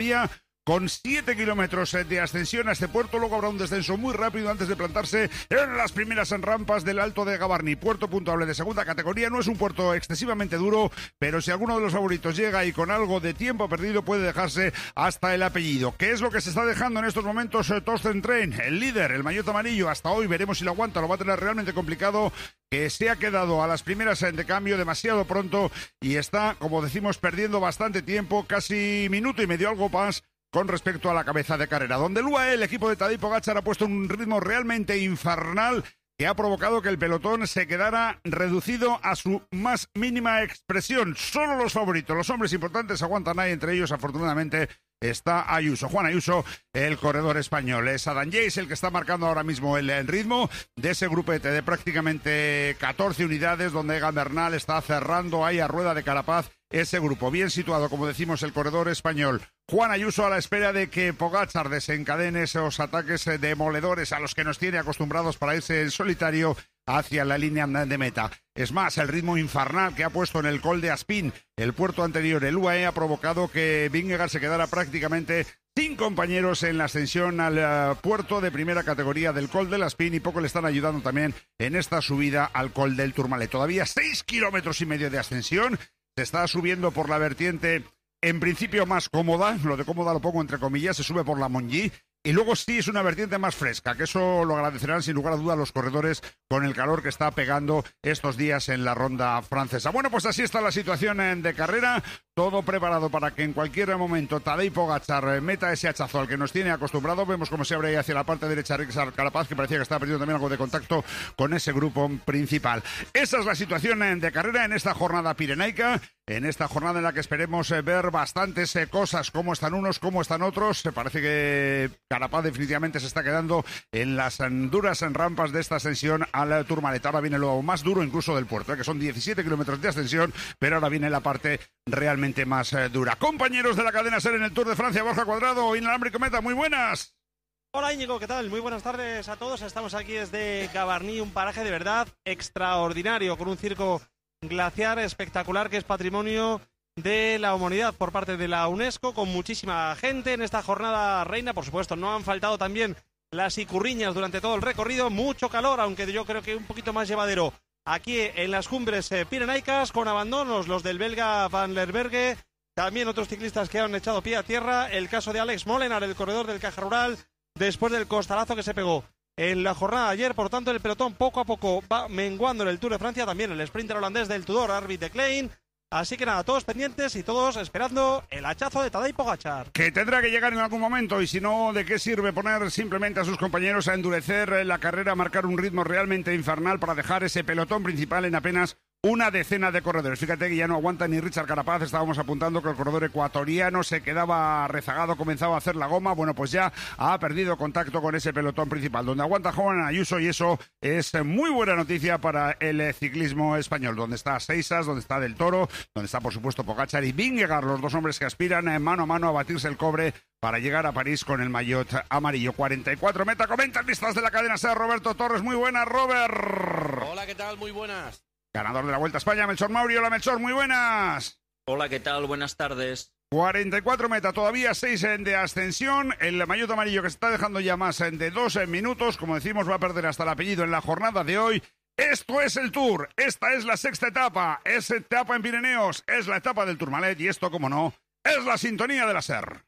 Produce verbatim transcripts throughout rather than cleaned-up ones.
con siete kilómetros de ascensión a este puerto. Luego habrá un descenso muy rápido antes de plantarse en las primeras rampas del Alto de Gavarni. Puerto puntuable de segunda categoría. No es un puerto excesivamente duro, pero si alguno de los favoritos llega y con algo de tiempo perdido puede dejarse hasta el apellido. ¿Qué es lo que se está dejando en estos momentos Thorsten Trein? El líder, el maillot amarillo, hasta hoy veremos si lo aguanta. Lo va a tener realmente complicado, que se ha quedado a las primeras de cambio demasiado pronto y está, como decimos, perdiendo bastante tiempo, casi minuto y medio, algo más, con respecto a la cabeza de carrera, donde el U A E, el equipo de Tadej Pogačar, ha puesto un ritmo realmente infernal que ha provocado que el pelotón se quedara reducido a su más mínima expresión. Solo los favoritos, los hombres importantes, aguantan ahí, entre ellos, afortunadamente, está Ayuso, Juan Ayuso, el corredor español. Es Adam Yates el que está marcando ahora mismo el, el ritmo de ese grupete de prácticamente catorce unidades, donde Egan Bernal está cerrando ahí a rueda de Carapaz ese grupo. Bien situado, como decimos, el corredor español. Juan Ayuso a la espera de que Pogačar desencadene esos ataques demoledores a los que nos tiene acostumbrados para irse en solitario hacia la línea de meta. Es más, el ritmo infernal que ha puesto en el Col de Aspin, el puerto anterior, el U A E, ha provocado que Vingegaard se quedara prácticamente sin compañeros en la ascensión al uh, puerto de primera categoría del Col del Aspin, y poco le están ayudando también en esta subida al Col del Tourmalet. Todavía seis kilómetros y medio de ascensión. Se está subiendo por la vertiente en principio más cómoda, lo de cómoda lo pongo entre comillas, se sube por la Monji, y luego sí es una vertiente más fresca, que eso lo agradecerán sin lugar a duda los corredores con el calor que está pegando estos días en la ronda francesa. Bueno, pues así está la situación de carrera, todo preparado para que en cualquier momento Tadej Pogačar meta ese hachazo al que nos tiene acostumbrado. Vemos cómo se abre ahí hacia la parte derecha Richard Carapaz, que parecía que estaba perdiendo también algo de contacto con ese grupo principal. Esa es la situación de carrera en esta jornada pirenaica, en esta jornada en la que esperemos ver bastantes cosas, cómo están unos, cómo están otros. Se parece que Carapaz definitivamente se está quedando en las duras rampas de esta ascensión al Tourmalet. Ahora viene lo más duro incluso del puerto, ¿eh? que son diecisiete kilómetros de ascensión, pero ahora viene la parte realmente más eh, dura. Compañeros de la cadena SER en el Tour de Francia, Borja Cuadrado, Inalámbrico Meta, muy buenas. Hola Íñigo, ¿qué tal? Muy buenas tardes a todos. Estamos aquí desde Gavarni, un paraje de verdad extraordinario, con un circo glaciar espectacular que es patrimonio de la humanidad por parte de la UNESCO, con muchísima gente en esta jornada reina. Por supuesto, no han faltado también las icurriñas durante todo el recorrido, mucho calor, aunque yo creo que un poquito más llevadero aquí en las cumbres eh, pirenaicas, con abandonos los del belga Van Lerberghe, también otros ciclistas que han echado pie a tierra, el caso de Alex Molenaar, el corredor del Caja Rural, después del costalazo que se pegó en la jornada de ayer. Por tanto, el pelotón poco a poco va menguando en el Tour de Francia, también el sprinter holandés del Tudor, Arvid de Klein. Así que nada, todos pendientes y todos esperando el hachazo de Tadej Pogačar. Que tendrá que llegar en algún momento, y si no, ¿de qué sirve poner simplemente a sus compañeros a endurecer la carrera, a marcar un ritmo realmente infernal para dejar ese pelotón principal en apenas una decena de corredores? Fíjate que ya no aguanta ni Richard Carapaz. Estábamos apuntando que el corredor ecuatoriano se quedaba rezagado, comenzaba a hacer la goma. Bueno, pues ya ha perdido contacto con ese pelotón principal, donde aguanta Juan Ayuso, y eso es muy buena noticia para el ciclismo español, donde está Seisas, donde está Del Toro, donde está por supuesto Pogačar y Vingegaard, los dos hombres que aspiran mano a mano a batirse el cobre para llegar a París con el maillot amarillo. cuarenta y cuatro meta, comentan vistas de la cadena SER, Roberto Torres. Muy buenas, Robert. Hola, ¿qué tal? Muy buenas. Ganador de la Vuelta a España, Melchor Mauri. Hola, Melchor, muy buenas. Hola, ¿qué tal? Buenas tardes. cuarenta y cuatro meta, todavía seis de ascensión. El maillot amarillo que se está dejando ya más de dos minutos. Como decimos, va a perder hasta el apellido en la jornada de hoy. Esto es el Tour, esta es la sexta etapa, es etapa en Pirineos, es la etapa del Tourmalet, y esto, como no, es la sintonía de la SER.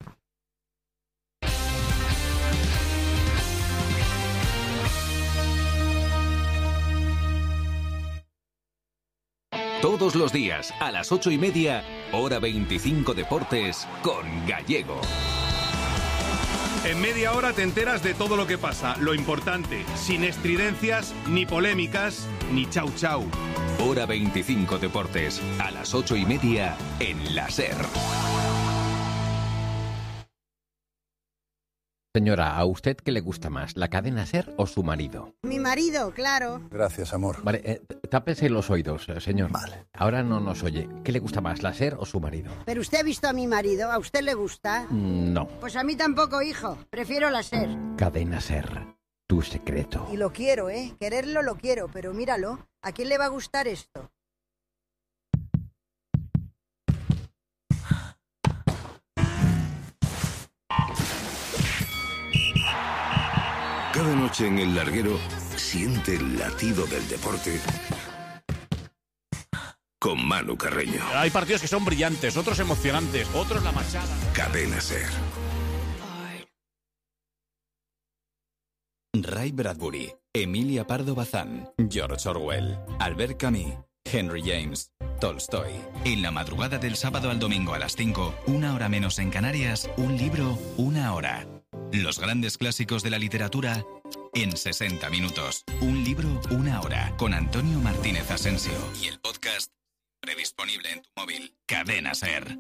Todos los días, a las ocho y media, hora veinticinco Deportes, con Gallego. En media hora te enteras de todo lo que pasa, lo importante, sin estridencias, ni polémicas, ni chau chau. Hora veinticinco Deportes, a las ocho y media, en la SER. Señora, ¿a usted qué le gusta más, la cadena SER o su marido? Mi marido, claro. Gracias, amor. Vale, eh, tápese los oídos, señor. Vale. Ahora no nos oye. ¿Qué le gusta más, la SER o su marido? ¿Pero usted ha visto a mi marido? ¿A usted le gusta? Mm, no. Pues a mí tampoco, hijo. Prefiero la SER. Cadena SER, tu secreto. Y lo quiero, ¿eh? Quererlo lo quiero, pero míralo. ¿A quién le va a gustar esto? Cada noche en el larguero siente el latido del deporte con Manu Carreño. Hay partidos que son brillantes, otros emocionantes, otros la machada. Cadena SER. Ray Bradbury, Emilia Pardo Bazán, George Orwell, Albert Camus, Henry James, Tolstoy. En la madrugada del sábado al domingo a las cinco, una hora menos en Canarias, un libro, una hora. Los grandes clásicos de la literatura en sesenta minutos. Un libro, una hora. Con Antonio Martínez Asensio. Y el podcast predisponible en tu móvil. Cadena SER.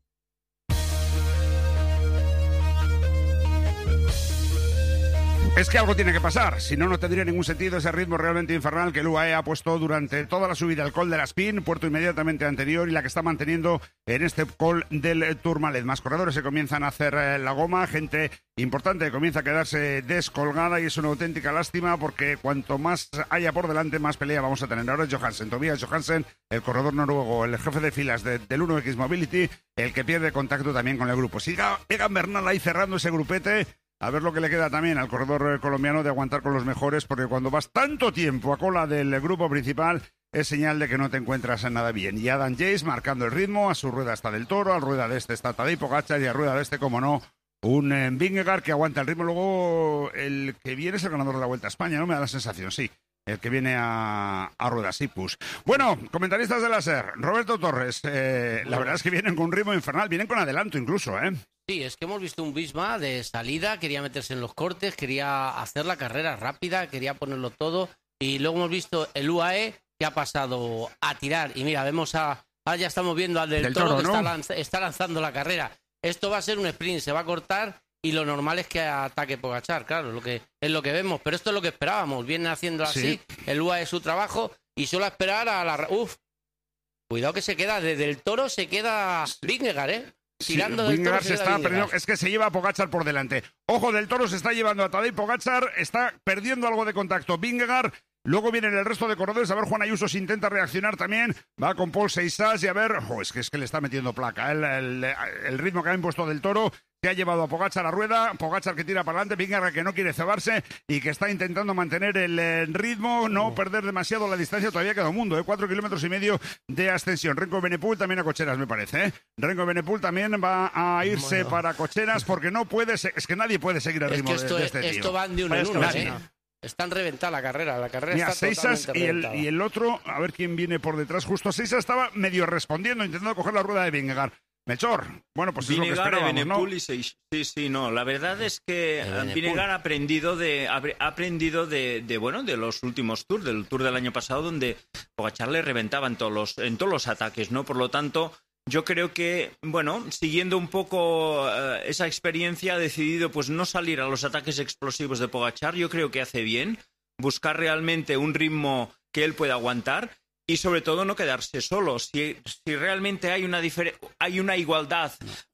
Es que algo tiene que pasar, si no, no tendría ningún sentido ese ritmo realmente infernal que el U A E ha puesto durante toda la subida al Col de la Espín, puerto inmediatamente anterior, y la que está manteniendo en este Col del Tourmalet. Más corredores se comienzan a hacer eh, la goma, gente importante que comienza a quedarse descolgada, y es una auténtica lástima porque cuanto más haya por delante, más pelea vamos a tener. Ahora es Johansen, Tobias Johansen, el corredor noruego, el jefe de filas de, del uno equis Mobility, el que pierde contacto también con el grupo. Sigue Egan Bernal ahí cerrando ese grupete. A ver lo que le queda también al corredor colombiano de aguantar con los mejores, porque cuando vas tanto tiempo a cola del grupo principal es señal de que no te encuentras en nada bien. Y Adam Yates marcando el ritmo, a su rueda está Del Toro, a rueda de este está Tadej Pogačar y a rueda de este, como no, un eh, Vingegaard que aguanta el ritmo. Luego el que viene es el ganador de la Vuelta a España, ¿no? Me da la sensación, sí. El que viene a, a rueda, sí, pues. Bueno, comentaristas de la SER, Roberto Torres, eh, la verdad es que vienen con un ritmo infernal, vienen con adelanto incluso, ¿eh? Sí, es que hemos visto un Visma de salida, quería meterse en los cortes, quería hacer la carrera rápida, quería ponerlo todo, y luego hemos visto el U A E que ha pasado a tirar, y mira, vemos a, ahora ya estamos viendo al del, del Toro, Toro, que ¿no? está, lanz, está lanzando la carrera. Esto va a ser un sprint, se va a cortar, y lo normal es que ataque Pogačar, claro, lo que es lo que vemos, pero esto es lo que esperábamos, viene haciendo así, sí. El U A E su trabajo, y solo a esperar a la... Uf, cuidado que se queda, desde el Toro se queda Vingegaard, ¿eh? Tirando sí, del Toro se está perdiendo, es que se lleva a Pogačar por delante. Ojo, Del Toro se está llevando a Tadej Pogačar, está perdiendo algo de contacto Vingegaard. Luego vienen el resto de corredores, a ver, Juan Ayuso si intenta reaccionar también, va con Paul Seixas y a ver, oh, es que es que le está metiendo placa, el, el, el ritmo que ha impuesto Del Toro, que ha llevado a Pogačar a rueda, Pogačar que tira para adelante, Vingegaard que no quiere cebarse y que está intentando mantener el, el ritmo, no perder demasiado la distancia, todavía queda un mundo, ¿eh? cuatro kilómetros y medio de ascensión. Renko Benepul también a Cocheras, me parece, ¿eh? Renko Benepul también va a irse bueno. para Cocheras porque no puede, se- es que nadie puede seguir el ritmo es que esto, de, de este esto tío. van de uno en uno, ¿eh? Están reventada la carrera, la carrera Mira, está Seixas totalmente y el, reventada. y el otro, a ver quién viene por detrás. Justo Seixas estaba medio respondiendo, intentando coger la rueda de Vingegaard. Melchor, bueno, pues Vingegaard, es lo que esperábamos, Benepul ¿no? y Seix- sí, sí, no. La verdad es que Vingegaard ha aprendido de, ha aprendido de, de, bueno, de los últimos tours, del tour del año pasado, donde Pogačar le reventaba en todos los, en todos los ataques, ¿no? Por lo tanto, yo creo que, bueno, siguiendo un poco uh, esa experiencia, ha decidido pues no salir a los ataques explosivos de Pogačar. Yo creo que hace bien buscar realmente un ritmo que él pueda aguantar y sobre todo no quedarse solo. Si, si realmente hay una, difer- hay una igualdad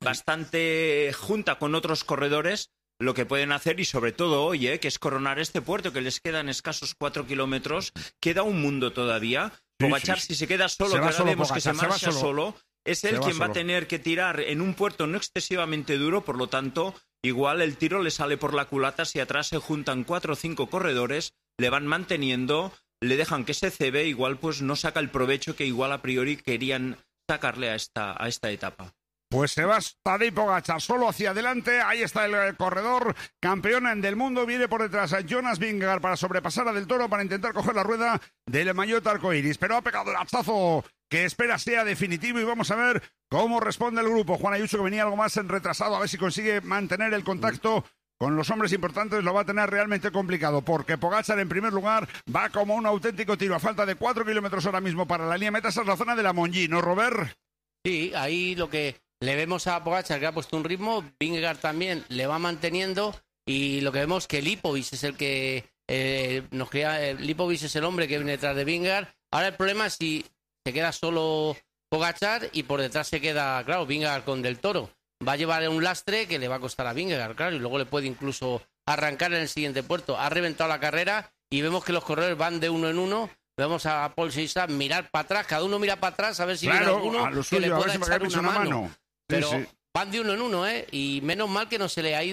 bastante junta con otros corredores, lo que pueden hacer, y sobre todo hoy, ¿eh? que es coronar este puerto, que les quedan escasos cuatro kilómetros, queda un mundo todavía. Sí, Pogačar, sí, sí. si se queda solo, Se que va ahora solo vemos que se Pogačar, se va marcha solo. solo, es Se él va quien va a solo. tener que tirar en un puerto no excesivamente duro, por lo tanto, igual el tiro le sale por la culata si atrás se juntan cuatro o cinco corredores, le van manteniendo, le dejan que se cebe, igual pues no saca el provecho que igual a priori querían sacarle a esta, a esta etapa. Pues se va Tadej Pogačar solo hacia adelante, ahí está el, el corredor campeón del mundo, viene por detrás a Jonas Vingegaard para sobrepasar a Del Toro para intentar coger la rueda del maillot arcoiris, pero ha pegado el hachazo que espera sea definitivo y vamos a ver cómo responde el grupo. Juan Ayuso, que venía algo más en retrasado, a ver si consigue mantener el contacto con los hombres importantes, lo va a tener realmente complicado, porque Pogačar en primer lugar va como un auténtico tiro a falta de cuatro kilómetros ahora mismo para la línea meta. Esa es la zona de la Monji, ¿no, Robert? Sí, ahí lo que le vemos a Pogačar, que ha puesto un ritmo, Vingegaard también le va manteniendo, y lo que vemos es que Lipovic es el que eh, nos crea, eh, Lipovic es el hombre que viene detrás de Vingegaard. Ahora el problema es si se queda solo Pogačar y por detrás se queda, claro, Vingegaard con Del Toro. Va a llevar un lastre que le va a costar a Vingegaard, claro, y luego le puede incluso arrancar en el siguiente puerto. Ha reventado la carrera y vemos que los corredores van de uno en uno. Vemos a Paul Seixas mirar para atrás, cada uno mira para atrás a ver si claro, viene alguno a lo que le suyo, a pueda ver si me echar cae una una mano. mano. Sí, Pero sí. van de uno en uno, ¿eh? Y menos mal que no se le ha ido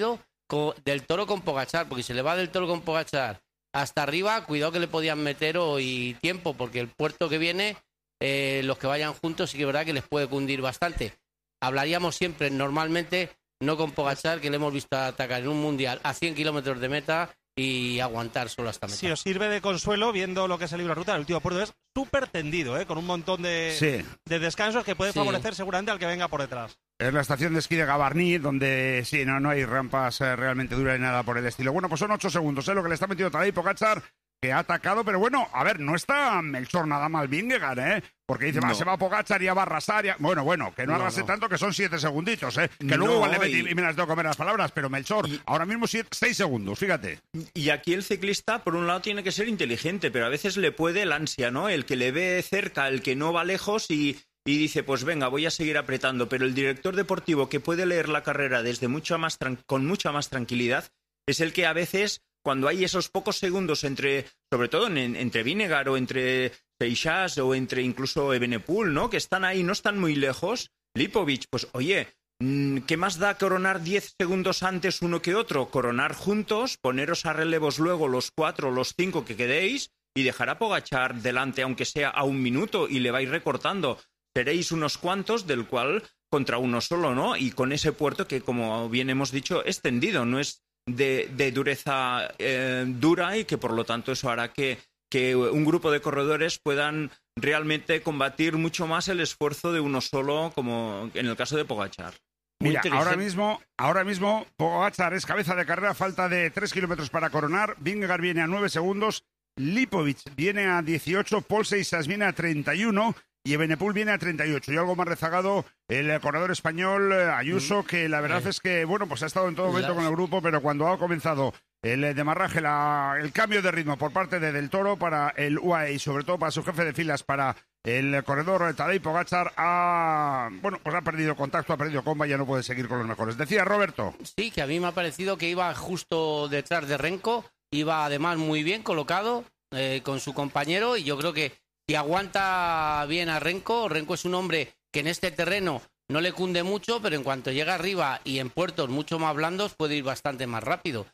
co- del Toro con Pogačar, porque si se le va del Toro con Pogačar hasta arriba, cuidado que le podían meter hoy tiempo, porque el puerto que viene, eh, los que vayan juntos, sí que es verdad que les puede cundir bastante. Hablaríamos siempre, normalmente, no con Pogačar, que le hemos visto atacar en un mundial a cien kilómetros de meta y aguantar solo hasta meta. Si os sirve de consuelo, viendo lo que es el libro de ruta, el último puerto es súper tendido, ¿eh? Con un montón de, Sí. de descansos que puede Sí. favorecer seguramente al que venga por detrás. Es la estación de esquí de Gavarní, donde sí, no, no hay rampas eh, realmente duras ni nada por el estilo. Bueno, pues son ocho segundos, ¿eh? Lo que le está metiendo Tadej Pogačar, que ha atacado, pero bueno, a ver, no está Melchor nada mal Vingegaard, ¿eh? Porque dice, va, No. se va Pogačar y ya va a arrasar. ya- Bueno, bueno, que no, No, arrase no. tanto, que son siete segunditos, ¿eh? Que No, luego igual le mete y- y, y me las tengo que comer las palabras, pero Melchor, Y- ahora mismo siete, seis segundos, fíjate. Y aquí el ciclista, por un lado, tiene que ser inteligente, pero a veces le puede el ansia, ¿no? El que le ve cerca, el que no va lejos y, y dice, pues venga, voy a seguir apretando. Pero el director deportivo que puede leer la carrera desde mucha más tran- con mucha más tranquilidad es el que a veces, cuando hay esos pocos segundos entre, sobre todo en- entre Vingegaard o entre Seixas o entre incluso Evenepoel, ¿no? Que están ahí, no están muy lejos. Lipovic, pues oye, mm, ¿qué más da coronar diez segundos antes uno que otro? Coronar juntos, poneros a relevos luego los cuatro, los cinco que quedéis y dejar a Pogačar delante, aunque sea a un minuto, y le vais recortando. Seréis unos cuantos, del cual contra uno solo, ¿no? Y con ese puerto que, como bien hemos dicho, es tendido, no es de, de dureza eh, dura, y que por lo tanto eso hará que, que un grupo de corredores puedan realmente combatir mucho más el esfuerzo de uno solo, como en el caso de Pogačar. Muy Mira, inteligente. ahora mismo, ahora mismo Pogačar es cabeza de carrera, falta de tres kilómetros para coronar. Vingegaard viene a nueve segundos, Lipovic viene a dieciocho, Paul Seixas viene a treinta y uno y Evenepoel viene a treinta y ocho. Y algo más rezagado el corredor español eh, Ayuso, que la verdad Eh. es que, bueno, pues ha estado en todo momento Las- con el grupo, pero cuando ha comenzado el eh, demarraje, la- el cambio de ritmo por parte de Del Toro para el U A E y sobre todo para su jefe de filas, para el corredor Tadej Pogačar, ha, bueno, pues ha perdido contacto, ha perdido comba y ya no puede seguir con los mejores. Decía Roberto. Sí, que a mí me ha parecido que iba justo detrás de Renko, iba además muy bien colocado eh, con su compañero, y yo creo que si aguanta bien a Renko, Renko es un hombre que en este terreno no le cunde mucho, pero en cuanto llega arriba y en puertos mucho más blandos puede ir bastante más rápido.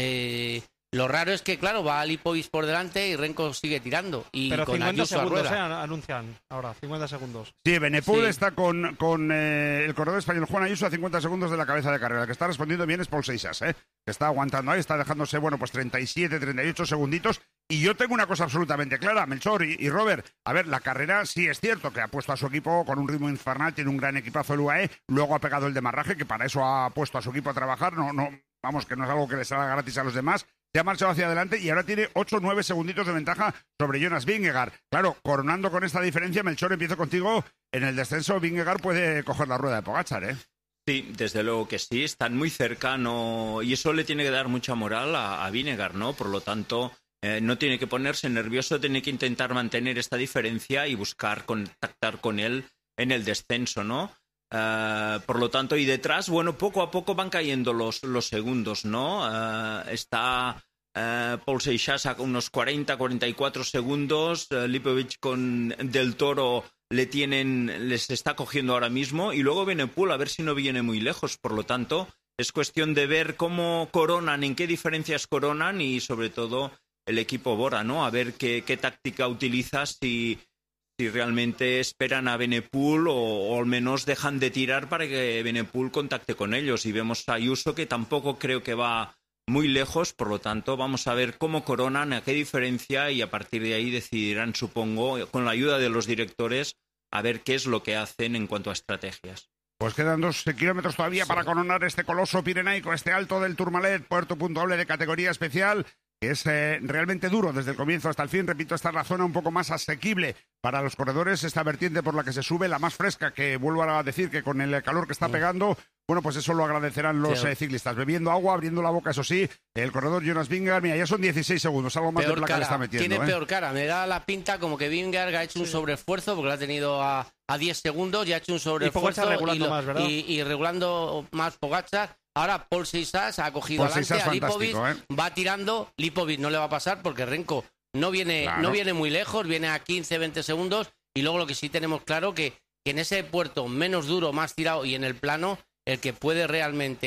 Eh, lo raro es que, claro, va Lipovic por delante y Renko sigue tirando. Y Pero con cincuenta Ayuso a segundos, rueda. ¿eh? Anuncian ahora, cincuenta segundos. Sí, Benepool Sí. está con, con eh, el corredor español Juan Ayuso a cincuenta segundos de la cabeza de carrera. El que está respondiendo bien es Paul Seixas, ¿eh? Que está aguantando ahí, está dejándose, bueno, pues treinta y siete, treinta y ocho segunditos. Y yo tengo una cosa absolutamente clara, Melchor y, y Robert. A ver, la carrera sí es cierto que ha puesto a su equipo con un ritmo infernal, tiene un gran equipazo el U A E, luego ha pegado el demarraje, que para eso ha puesto a su equipo a trabajar. No, no, vamos, que no es algo que le salga gratis a los demás. Se ha marchado hacia adelante y ahora tiene ocho o nueve segunditos de ventaja sobre Jonas Vingegaard. Claro, coronando con esta diferencia, Melchor, empiezo contigo. En el descenso, Vingegaard puede coger la rueda de Pogačar, ¿eh? Sí, desde luego que sí, están muy cercano y eso le tiene que dar mucha moral a, a Vingegaard, ¿no? Por lo tanto, eh, no tiene que ponerse nervioso, tiene que intentar mantener esta diferencia y buscar contactar con él en el descenso, ¿no? Uh, por lo tanto, y detrás, bueno, poco a poco van cayendo los, los segundos, ¿no? Uh, está uh, Paul Seixas a unos cuarenta, cuarenta y cuatro segundos, uh, Lipovic con Del Toro le tienen, les está cogiendo ahora mismo, y luego Evenepoel a ver si no viene muy lejos. Por lo tanto, es cuestión de ver cómo coronan, en qué diferencias coronan y sobre todo el equipo Bora, ¿no? A ver qué, qué táctica utiliza, si... si realmente esperan a Evenepoel o, o al menos dejan de tirar para que Evenepoel contacte con ellos. Y vemos a Ayuso, que tampoco creo que va muy lejos, por lo tanto vamos a ver cómo coronan, a qué diferencia, y a partir de ahí decidirán, supongo, con la ayuda de los directores, a ver qué es lo que hacen en cuanto a estrategias. Pues quedan dos kilómetros todavía sí. para coronar este coloso pirenaico, este alto del Tourmalet, puerto puntuable de categoría especial, que es eh, realmente duro desde el comienzo hasta el fin. Repito, esta es la zona un poco más asequible para los corredores, esta vertiente por la que se sube, la más fresca, que vuelvo a decir que con el calor que está pegando, bueno, pues eso lo agradecerán los sí. eh, ciclistas. Bebiendo agua, abriendo la boca, eso sí, el corredor Jonas Vingegaard, mira, ya son dieciséis segundos, algo más peor de placa cara. le está metiendo. Tiene ¿eh? peor cara, me da la pinta como que Vingegaard ha hecho un sí. sobreesfuerzo, porque lo ha tenido a, a diez segundos, y ha hecho un sobreesfuerzo y, regulando y, lo, más, ¿verdad? y, y regulando más Pogačar. Ahora Paul Seixas ha cogido Paul adelante a Lipovic, ¿eh? va tirando, Lipovic no le va a pasar porque Renko no viene, claro. no viene muy lejos, viene a quince, veinte segundos, y luego lo que sí tenemos claro que, que en ese puerto menos duro, más tirado y en el plano, el que puede realmente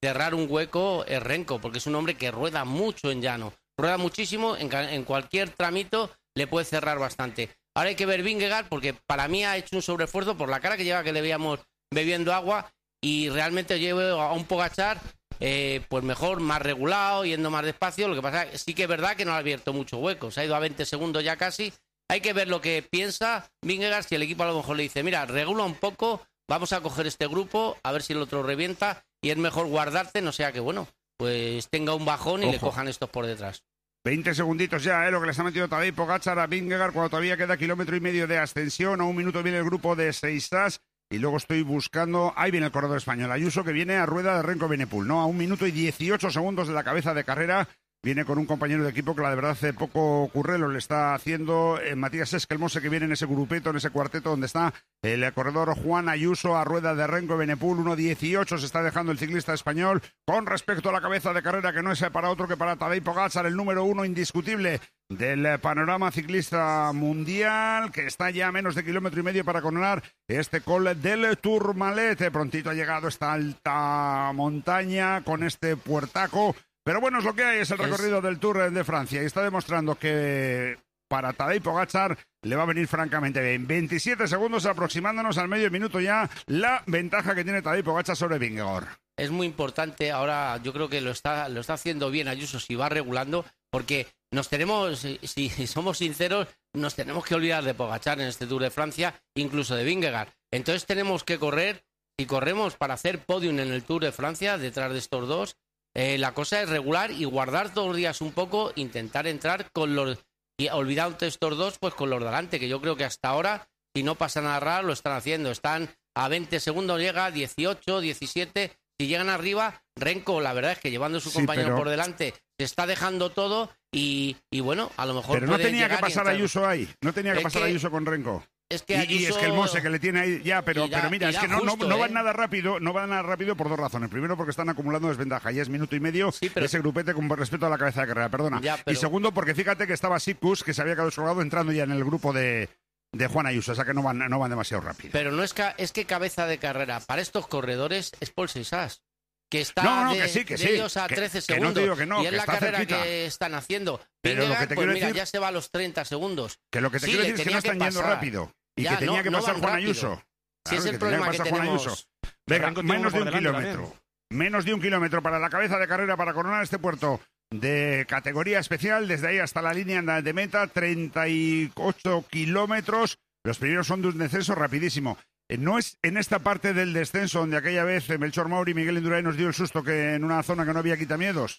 cerrar un hueco es Renko, porque es un hombre que rueda mucho en llano. Rueda muchísimo, en, en cualquier tramito le puede cerrar bastante. Ahora hay que ver Vingegaard, porque para mí ha hecho un sobreesfuerzo por la cara que lleva, que le veíamos bebiendo agua, y realmente llevo a un Pogačar eh, pues mejor, más regulado, yendo más despacio. Lo que pasa es que sí que es verdad que no ha abierto mucho hueco, se ha ido a veinte segundos ya casi. Hay que ver lo que piensa Vingegaard, si el equipo a lo mejor le dice, mira, regula un poco, vamos a coger este grupo, a ver si el otro revienta, y es mejor guardarte, no sea que, bueno, pues tenga un bajón y Ojo. le cojan estos por detrás. veinte segunditos ya, ¿eh? Lo que le está metiendo Tadej Pogačar a Vingegaard cuando todavía queda kilómetro y medio de ascensión. A un minuto viene el grupo de seis as y luego estoy buscando... Ahí viene el corredor español, Ayuso, que viene a rueda de Renko Evenepoel, ¿no? A un minuto y dieciocho segundos de la cabeza de carrera. Viene con un compañero de equipo que la de verdad hace poco currelo le está haciendo eh, Matías Esquelmose, que viene en ese grupeto, en ese cuarteto donde está el corredor Juan Ayuso a rueda de Renko Evenepoel. uno dieciocho se está dejando el ciclista español con respecto a la cabeza de carrera, que no es para otro que para Tadej Pogačar, el número uno indiscutible del panorama ciclista mundial, que está ya a menos de kilómetro y medio para coronar este col del Tourmalet. Prontito ha llegado esta alta montaña con este puertaco. Pero bueno, es lo que hay, es el recorrido es... del Tour de Francia, y está demostrando que para Tadej Pogačar le va a venir francamente bien. veintisiete segundos aproximándonos al medio minuto ya, la ventaja que tiene Tadej Pogačar sobre Vingegaard. Es muy importante, ahora yo creo que lo está, lo está haciendo bien Ayuso si va regulando, porque nos tenemos, si, si somos sinceros, nos tenemos que olvidar de Pogačar en este Tour de Francia, incluso de Vingegaard. Entonces tenemos que correr, si corremos para hacer podium en el Tour de Francia, detrás de estos dos, Eh, la cosa es regular y guardar todos los días un poco, intentar entrar con los... Y olvidando estos dos, pues con los de delante, que yo creo que hasta ahora, si no pasa nada raro, lo están haciendo. Están a veinte segundos, llega dieciocho, diecisiete. Si llegan arriba, Renko, la verdad es que llevando a su sí, compañero pero... por delante, se está dejando todo y, y bueno, a lo mejor Pero no tenía que pasar Ayuso ahí, no tenía que es pasar que... Ayuso con Renko. Es que Ayuso... y, y es que el Mose que le tiene ahí ya, pero, irá, pero mira, es que no, justo, no, no ¿eh? van nada rápido, no van nada rápido por dos razones. Primero, porque están acumulando desventaja, ya es minuto y medio sí, pero... ese grupete con respecto a la cabeza de carrera, perdona. Ya, pero... Y segundo, porque fíjate que estaba Sipkus, que se había quedado colgado entrando ya en el grupo de, de Juan Ayuso, o sea que no van, no van demasiado rápido. Pero no es que, es que cabeza de carrera para estos corredores es Paul Seixas, que está no, no, de, que sí, que de sí, ellos a que, trece que segundos. No digo que no, y es que la carrera cerquita. que están haciendo. Pero Vingegaard, lo que te pues quiero mira, decir... ya se va a los treinta segundos. Que lo que te sí, quiero decir es que no están que yendo rápido. Y ya, que tenía no, que pasar no Juan rápido. Ayuso. Claro, si es el que problema que que Juan tenemos. Ayuso. Venga, menos de un kilómetro. También. Menos de un kilómetro para la cabeza de carrera para coronar este puerto de categoría especial. Desde ahí hasta la línea de meta, treinta y ocho kilómetros. Los primeros son de un descenso rapidísimo. No es en esta parte del descenso donde aquella vez Melchor Mauri y Miguel Indurain nos dio el susto que en una zona que no había quitamientos.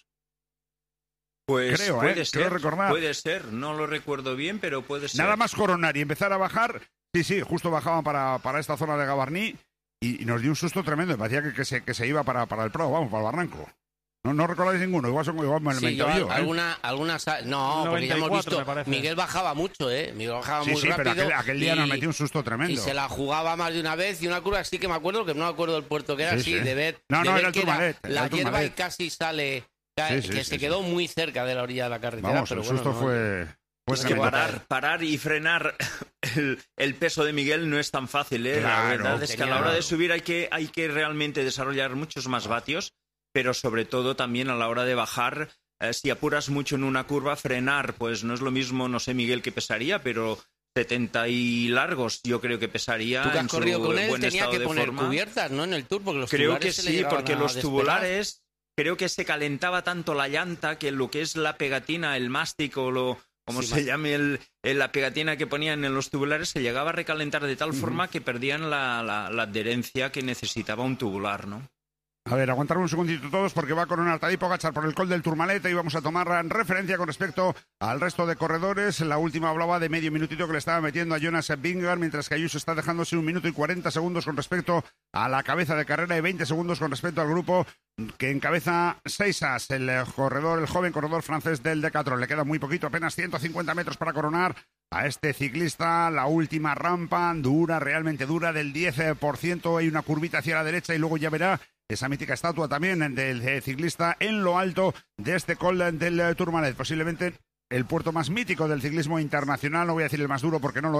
Pues Creo, puede ¿eh? ser, Creo recordar. puede ser, no lo recuerdo bien, pero puede ser. Nada más coronar y empezar a bajar, sí, sí, justo bajaban para, para esta zona de Gavarní y, y nos dio un susto tremendo, me parecía que, que, se, que se iba para, para el Prado, vamos, para el Barranco. No, no recordáis ninguno, igual, son, igual me lo sí, yo, yo, ¿eh? alguna, alguna, no, porque ya hemos visto, Miguel bajaba mucho, ¿eh? Miguel bajaba sí, muy sí, rápido. pero aquel, aquel día y, nos metió un susto tremendo. Y se la jugaba más de una vez y una curva, sí que me acuerdo, que no me acuerdo del puerto que era, sí, sí, sí. de ver, no, de no, ver era el que Tourmalet, era la hierba y casi sale, que, sí, que sí, se sí, quedó sí. muy cerca de la orilla de la carretera. Vamos, pero el bueno, susto no, fue... Pues que parar, parar y frenar el, el peso de Miguel no es tan fácil, ¿eh? Claro, la verdad es que a la hora de subir hay que, hay que realmente desarrollar muchos más vatios, pero sobre todo también a la hora de bajar, eh, si apuras mucho en una curva, frenar, pues no es lo mismo, no sé Miguel qué pesaría, pero setenta y largos yo creo que pesaría. Tú que has corrido con él, buen tenía que poner forma. cubiertas, ¿no? En el Tour, porque los creo tubulares que se sí, le porque los a tubulares... Creo que se calentaba tanto la llanta que lo que es la pegatina, el mástic o lo, como sí, se llame, el, el, la pegatina que ponían en los tubulares, se llegaba a recalentar de tal uh-huh. forma que perdían la, la, la adherencia que necesitaba un tubular, ¿no? A ver, aguantar un segundito todos porque va a coronar Tadej Pogačar por el col del Tourmalet y vamos a tomar referencia con respecto al resto de corredores. La última hablaba de medio minutito que le estaba metiendo a Jonas Vingegaard, mientras que Ayuso está dejándose un minuto y cuarenta segundos con respecto a la cabeza de carrera y veinte segundos con respecto al grupo que encabeza Seixas, el corredor, el joven corredor francés del Decathlon. Le queda muy poquito, apenas ciento cincuenta metros para coronar a este ciclista. La última rampa, dura, realmente dura, del diez por ciento. Hay una curvita hacia la derecha y luego ya verá esa mítica estatua también del ciclista en lo alto de este col del Tourmalet. Posiblemente el puerto más mítico del ciclismo internacional, no voy a decir el más duro porque no lo es,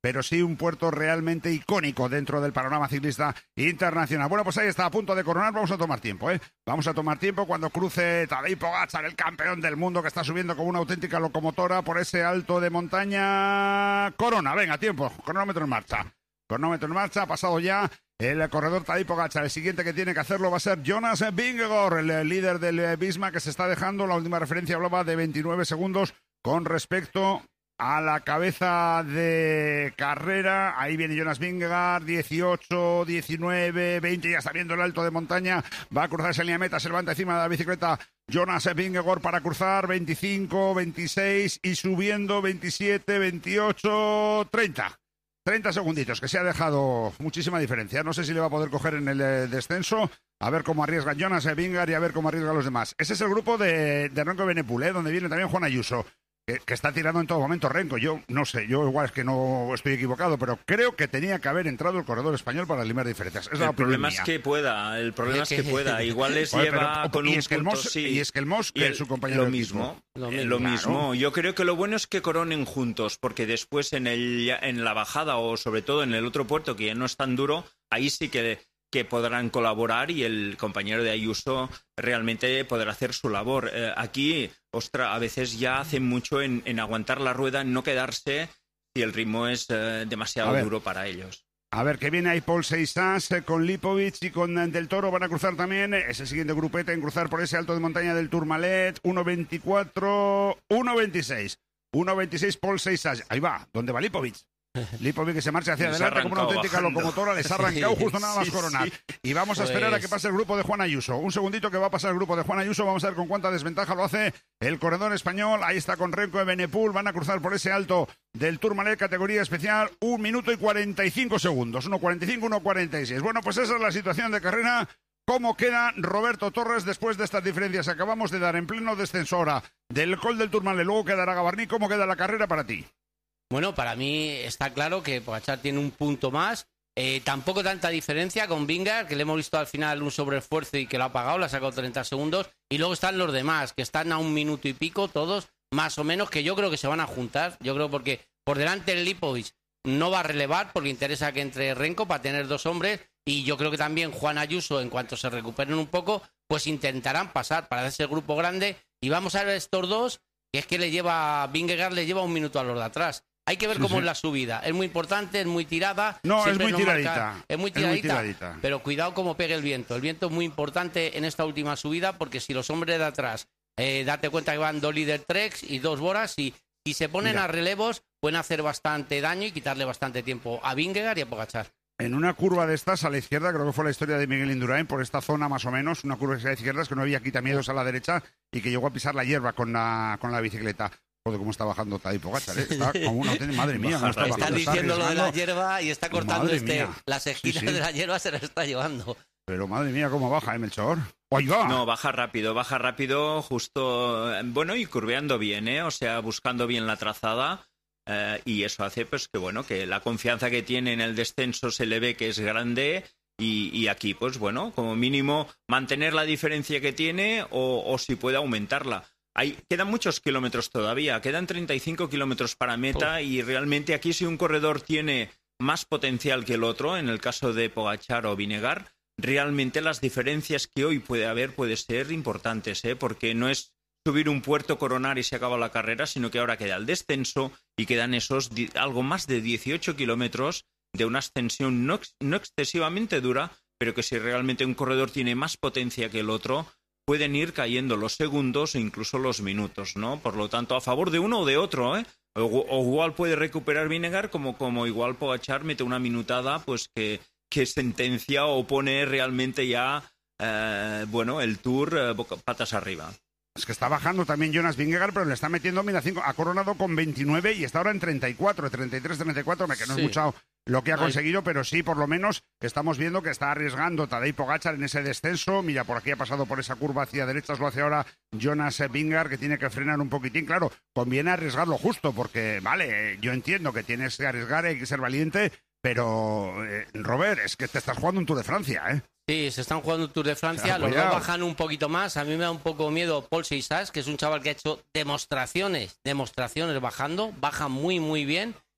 pero sí un puerto realmente icónico dentro del panorama ciclista internacional. Bueno, pues ahí está, a punto de coronar, vamos a tomar tiempo, ¿eh? Vamos a tomar tiempo cuando cruce Tadej Pogačar, el campeón del mundo que está subiendo como una auténtica locomotora por ese alto de montaña. Corona, venga, tiempo, cronómetro en marcha. Cronómetro en marcha, ha pasado ya el corredor Tadej Pogačar. El siguiente que tiene que hacerlo va a ser Jonas Vingegaard, el líder del Visma, que se está dejando. La última referencia hablaba de veintinueve segundos con respecto a la cabeza de carrera. Ahí viene Jonas Vingegaard, dieciocho, diecinueve, veinte, ya está viendo el alto de montaña. Va a cruzar esa línea de meta, se levanta encima de la bicicleta Jonas Vingegaard para cruzar, veinticinco, veintiséis y subiendo, veintisiete, veintiocho, treinta. treinta segunditos, que se ha dejado muchísima diferencia. No sé si le va a poder coger en el eh, descenso. A ver cómo arriesga Jonas Vingegaard y a ver cómo arriesga los demás. Ese es el grupo de, de Renko Evenepoel, ¿eh? Donde viene también Juan Ayuso. Que, que está tirando en todo momento Renko. Yo no sé, yo igual es que no estoy equivocado, pero creo que tenía que haber entrado el corredor español para limar diferencias. Es el problema es que pueda, el problema es que pueda. Igual les Oye, lleva pero, con y un es que el punto, Mos, sí. Y es que el Mos, que el, es su compañero lo de mismo, equipo. Lo, lo claro. mismo. Yo creo que lo bueno es que coronen juntos, porque después en, el, en la bajada o sobre todo en el otro puerto, que ya no es tan duro, ahí sí que... que podrán colaborar y el compañero de Ayuso realmente podrá hacer su labor. Eh, aquí, ostra, a veces ya hacen mucho en, en aguantar la rueda, no quedarse si el ritmo es eh, demasiado duro para ellos. A ver, que viene ahí Paul Seixas eh, con Lipovic y con eh, Del Toro. Van a cruzar también, eh, es el siguiente grupete en cruzar por ese alto de montaña del Tourmalet. uno veinticuatro, uno veintiséis. uno veintiséis Paul Seixas. Ahí va, ¿dónde va Lipovic? Lipovic que se marcha hacia Les adelante como una auténtica bajando. locomotora, les ha arrancado justo nada más Sí, coronar. sí. Y vamos a esperar Pues... a que pase el grupo de Juan Ayuso. Un segundito que va a pasar el grupo de Juan Ayuso. Vamos a ver con cuánta desventaja lo hace el corredor español. Ahí está con Renko Evenepoel. Van a cruzar por ese alto del Tourmalet, categoría especial. Un minuto y cuarenta y cinco segundos. uno cuarenta y cinco, uno cuarenta y seis. Bueno, pues esa es la situación de carrera. ¿Cómo queda Roberto Torres después de estas diferencias? Acabamos de dar en pleno descenso ahora del Col del Tourmalet. Luego quedará Gavarní. ¿Cómo queda la carrera para ti? Bueno, para mí está claro que Pogačar tiene un punto más. Eh, tampoco tanta diferencia con Vingegaard, que le hemos visto al final un sobreesfuerzo y que lo ha pagado, le ha sacado treinta segundos. Y luego están los demás, que están a un minuto y pico, todos, más o menos, que yo creo que se van a juntar. Yo creo porque por delante el Lipovic no va a relevar, porque interesa que entre Renko para tener dos hombres. Y yo creo que también Juan Ayuso, en cuanto se recuperen un poco, pues intentarán pasar para ese grupo grande. Y vamos a ver estos dos, que es que le lleva, Vingegaard le lleva un minuto a los de atrás. Hay que ver Sí, cómo sí. es la subida. Es muy importante, es muy tirada. No, es siempre muy nos tiradita. marca- es muy Es muy tiradita. tiradita. Pero cuidado cómo pegue el viento. El viento es muy importante en esta última subida porque si los hombres de atrás, eh, date cuenta que van dos líder treks y dos boras, y si se ponen Mira. a relevos pueden hacer bastante daño y quitarle bastante tiempo a Vingegaard y a Pogačar. En una curva de estas a la izquierda, creo que fue la historia de Miguel Indurain, por esta zona más o menos, una curva a la izquierda, es que no había quitamiedos a la derecha y que llegó a pisar la hierba con la, con la bicicleta. Joder, cómo está bajando Tadej Pogačar, ¿eh? Está como una auténtica... Madre mía, cómo está Están bajando. está diciendo lo de la arriesgando. hierba y está cortando Madre este. mía. Las esquinas Sí, sí. de la hierba se las está llevando. Pero madre mía, cómo baja, ¿eh, Melchor? ¡Ahí va! No, baja rápido, baja rápido, justo, eh, bueno, y curveando bien, ¿eh? O sea, buscando bien la trazada. Eh, y eso hace, pues, que bueno, que la confianza que tiene en el descenso se le ve que es grande. Y, y aquí, pues bueno, como mínimo mantener la diferencia que tiene o, o si puede aumentarla. Hay, quedan muchos kilómetros todavía, quedan treinta y cinco kilómetros para meta. Oh. Y realmente aquí si un corredor tiene más potencial que el otro, en el caso de Pogačar o Vingegaard, realmente las diferencias que hoy puede haber pueden ser importantes, ¿eh? Porque no es subir un puerto, coronar y se acaba la carrera, sino que ahora queda el descenso y quedan esos algo más de dieciocho kilómetros de una ascensión no, no excesivamente dura, pero que si realmente un corredor tiene más potencia que el otro, pueden ir cayendo los segundos o incluso los minutos, ¿no? Por lo tanto, a favor de uno o de otro, ¿eh? O, o igual puede recuperar Vingegaard, como, como igual Pogačar mete una minutada, pues que, que sentencia o pone realmente ya, eh, bueno, el Tour eh, patas arriba. Es que está bajando también Jonas Vingegaard, pero le está metiendo, mira, cinco, ha coronado con veintinueve y está ahora en treinta y cuatro, treinta y tres, treinta y cuatro, que no Sí. he escuchado lo que ha Ay. conseguido, pero sí, por lo menos, estamos viendo que está arriesgando Tadej Pogačar en ese descenso. Mira, por aquí ha pasado por esa curva hacia derechas, lo hace ahora Jonas Vingegaard, que tiene que frenar un poquitín. Claro, conviene arriesgarlo justo, porque, vale, yo entiendo que tienes que arriesgar, hay que ser valiente, pero, eh, Robert, es que te estás jugando un Tour de Francia, ¿eh? Sí, se están jugando un Tour de Francia, Ah, los cuidado. dos bajan un poquito más. A mí me da un poco miedo Paul Seixas, que es un chaval que ha hecho demostraciones, demostraciones bajando, baja muy muy bien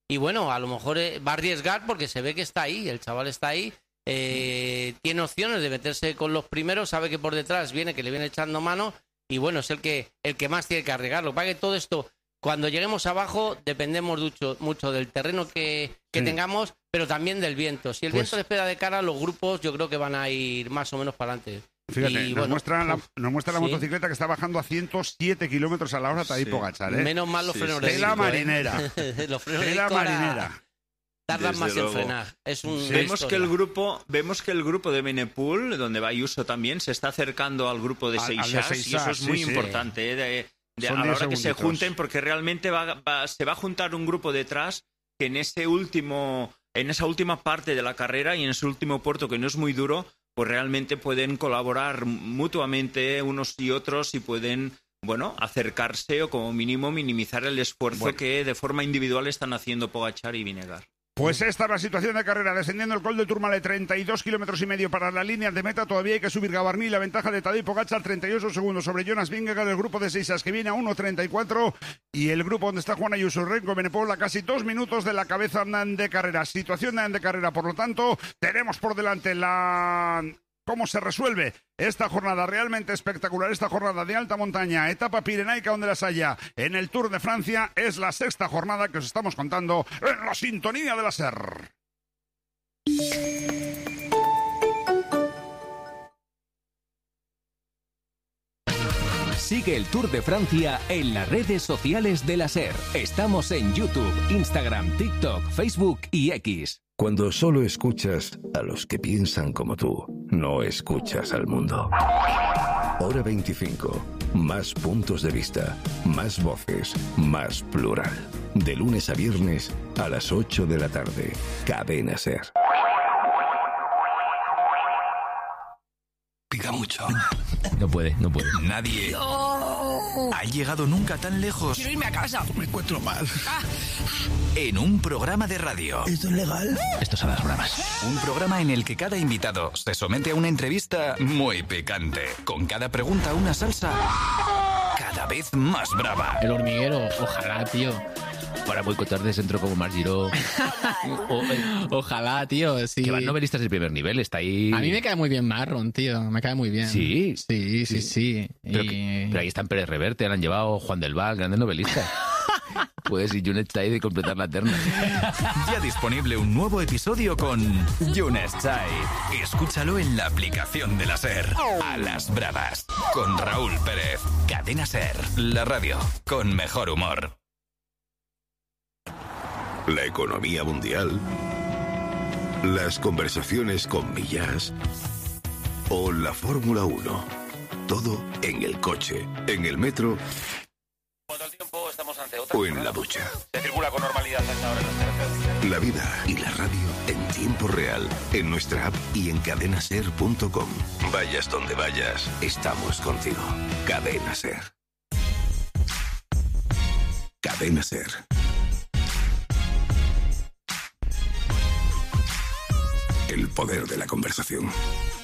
y bueno, a lo mejor eh, va a arriesgar porque se ve que está ahí, el chaval está ahí, eh, tiene opciones de meterse con los primeros, sabe que por detrás viene, que le viene echando mano, y bueno, es el que, el que más tiene que arriesgar. Lo que pasa es que todo esto, cuando lleguemos abajo, dependemos mucho, mucho del terreno que, que sí. tengamos, pero también del viento. Si el pues, viento les pega de cara, los grupos yo creo que van a ir más o menos para adelante. Fíjate, y, nos, bueno, muestra la, uf, nos muestra la sí. motocicleta que está bajando a ciento siete kilómetros a la hora Tadej Sí. Pogačar, ¿eh? Menos mal los Sí, frenos sí. de De la disco, marinera. ¿eh? Los frenos de De la disco ahora marinera. tardan Desde más luego. en frenar. Es un Sí. Vemos que el grupo, vemos que el grupo de Benepul, donde va Ayuso también, se está acercando al grupo de Al- al de Seixas, y Seixas, eso es sí, muy sí. importante, ¿eh? de, de- Son a la diez hora que se segunditos. junten, porque realmente va, va- se va a juntar un grupo detrás que en ese último, en esa última parte de la carrera y en ese último puerto que no es muy duro, pues realmente pueden colaborar mutuamente unos y otros y pueden, bueno, acercarse o como mínimo minimizar el esfuerzo Bueno. que de forma individual están haciendo Pogačar y Vinegar. Pues esta es la situación de carrera, descendiendo el Col de Tourmalet, treinta y dos kilómetros y medio para la línea de meta, todavía hay que subir Gavarní, la ventaja de Tadej Pogačar, treinta y ocho segundos sobre Jonas Vingegaard, el grupo de Seixas que viene a uno treinta y cuatro y el grupo donde está Juan Ayuso, Renko Benepol a casi dos minutos de la cabeza de carrera, situación de carrera, por lo tanto, tenemos por delante la... ¿Cómo se resuelve esta jornada realmente espectacular, esta jornada de alta montaña, etapa pirenaica donde las haya en el Tour de Francia? Es la sexta jornada que os estamos contando en la sintonía de la SER. Sigue el Tour de Francia en las redes sociales de la SER. Estamos en YouTube, Instagram, TikTok, Facebook y X. Cuando solo escuchas a los que piensan como tú, no escuchas al mundo. Hora veinticinco. Más puntos de vista, más voces, más plural. De lunes a viernes a las ocho de la tarde. Cadena SER. Pica mucho. No puede, no puede. Nadie ha llegado nunca tan lejos. Quiero irme a casa. Me encuentro mal. En un programa de radio. ¿Esto es legal? Esto son las bromas. Un programa en el que cada invitado se somete a una entrevista muy picante. Con cada pregunta una salsa cada vez más brava. El hormiguero, ojalá, tío. Para boicotar de centro como Margiró. o, eh, ojalá, tío, sí. Que van novelistas de primer nivel, está ahí. A mí me cae muy bien Marron, tío. Me cae muy bien. Sí. Sí, sí, sí. sí. Pero, y... que, pero ahí están Pérez Reverte, han llevado Juan del Val, grandes novelistas. Puedes ir Junet Chai de completar la terna. Ya disponible un nuevo episodio con Younes Chai. Escúchalo en la aplicación de la SER. A las bravas. Con Raúl Pérez. Cadena SER. La radio con mejor humor. La economía mundial, las conversaciones con Millás o la Fórmula uno. Todo en el coche, en el metro o en la ducha. Se circula con normalidad a esta hora en las carreteras. La vida y la radio en tiempo real, en nuestra app y en cadena ser punto com. Vayas donde vayas, estamos contigo. Cadena SER. Cadena SER. El poder de la conversación.